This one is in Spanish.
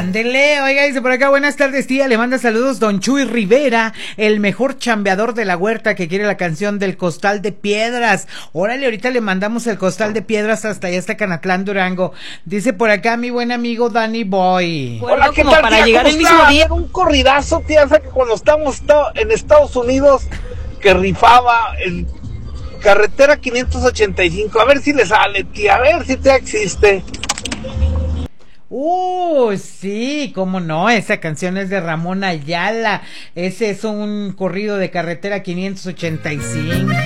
Ándele, oiga, dice por acá, buenas tardes, tía, le manda saludos don Chuy Rivera, el mejor chambeador de la huerta que quiere la canción del Costal de Piedras. Órale, ahorita le mandamos el Costal de Piedras hasta allá, hasta Canatlán, Durango. Dice por acá mi buen amigo Danny Boy. Hola, ¿qué tal, para tía? Llegar el mismo día. Un corridazo, tía, o sea que cuando estamos en Estados Unidos, que rifaba en carretera 585, a ver si le sale, tía, a ver si te existe. Sí, cómo no, esa canción es de Ramón Ayala, ese es un corrido de carretera 585.